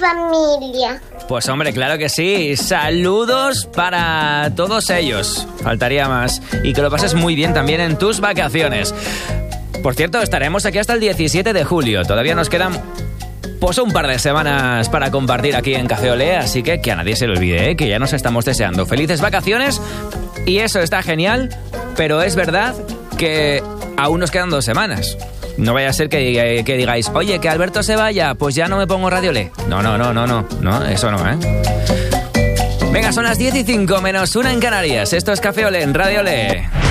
familia. Pues hombre, claro que sí. Saludos para todos ellos. Faltaría más. Y que lo pases muy bien también en tus vacaciones. Por cierto, estaremos aquí hasta el 17 de julio. Todavía nos quedan pues un par de semanas para compartir aquí en Café Olé, así que a nadie se le olvide, que ya nos estamos deseando felices vacaciones. Y eso está genial, pero es verdad que aún nos quedan 2 semanas. No vaya a ser que digáis, oye, que Alberto se vaya, pues ya no me pongo Radio Olé. No, eso no, ¿eh? Venga, son las 10:05 menos 1 en Canarias. Esto es Café Olé en Radio Olé.